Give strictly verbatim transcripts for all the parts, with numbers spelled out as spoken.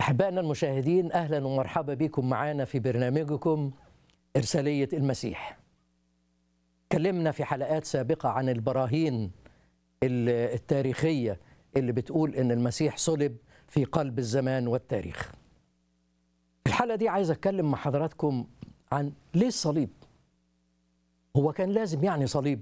أحبائنا المشاهدين، أهلا ومرحبا بكم معنا في برنامجكم إرسالية المسيح. تكلمنا في حلقات سابقة عن البراهين التاريخية اللي بتقول إن المسيح صلب في قلب الزمان والتاريخ. في الحلقة دي عايز أتكلم مع حضراتكم عن ليه الصليب؟ هو كان لازم يعني صليب؟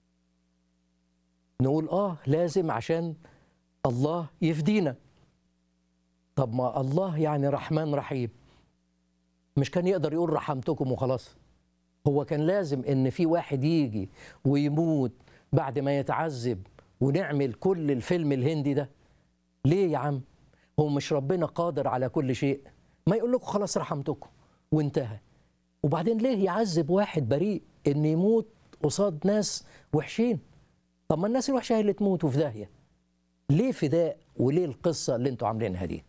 نقول آه لازم عشان الله يفدينا. طب ما الله يعني رحمن رحيم، مش كان يقدر يقول رحمتكم وخلاص؟ هو كان لازم ان في واحد يجي ويموت بعد ما يتعذب ونعمل كل الفيلم الهندي ده؟ ليه يا عم؟ هو مش ربنا قادر على كل شيء؟ ما يقول لكم خلاص رحمتكم وانتهى. وبعدين ليه يعذب واحد بريء ان يموت قصاد ناس وحشين؟ طب ما الناس الوحشه هي اللي تموت وفي داهيه. ليه فداء وليه القصه اللي انتوا عاملينها دي؟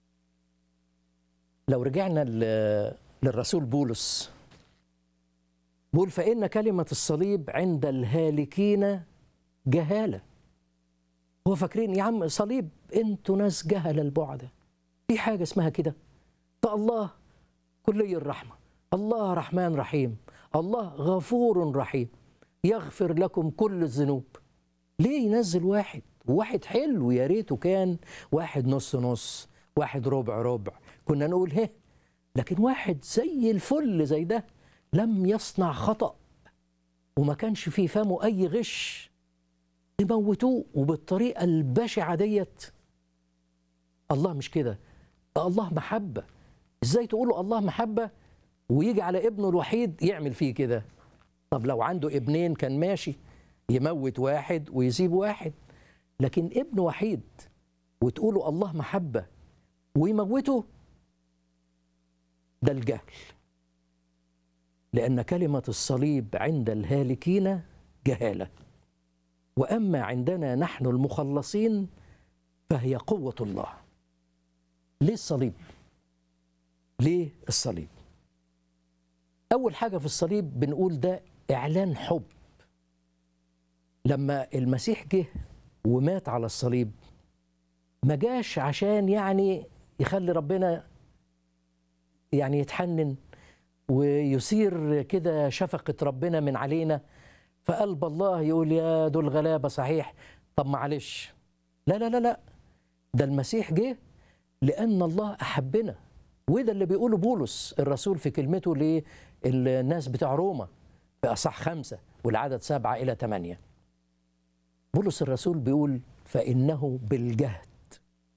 لو رجعنا للرسول بولس، بيقول فإن كلمة الصليب عند الهالكين جهالة. هو فاكرين يا عم صليب؟ انتوا ناس جهلة البعدة. في حاجة اسمها كده؟ فالله كلي الرحمة، الله رحمن رحيم، الله غفور رحيم يغفر لكم كل الذنوب. ليه ينزل واحد؟ واحد حلو يا ريته كان واحد نص نص، واحد ربع ربع، كنا نقول هه. لكن واحد زي الفل زي ده لم يصنع خطأ وما كانش في فمه أي غش، تموتوه وبالطريقة البشعة ديت؟ الله مش كده، الله محبة. ازاي تقولوا الله محبة ويجي على ابنه الوحيد يعمل فيه كده؟ طب لو عنده ابنين كان ماشي، يموت واحد ويسيب واحد، لكن ابن وحيد وتقولوا الله محبة ويموته؟ ده الجهل. لأن كلمة الصليب عند الهالكين جهالة، وأما عندنا نحن المخلصين فهي قوة الله. ليه الصليب؟ ليه الصليب؟ أول حاجة في الصليب بنقول ده إعلان حب. لما المسيح جه ومات على الصليب ما جاش عشان يعني يخلي ربنا يعني يتحنن ويثير كده شفقة ربنا من علينا، فقلب الله يقول يا دول غلابة صحيح، طب معلش. لا لا لا لا، ده المسيح جه لأن الله أحبنا. وده اللي بيقوله بولس الرسول في كلمته للناس بتاع روما في أصح خمسة والعدد سبعة إلى ثمانية. بولس الرسول بيقول فإنه بالجهد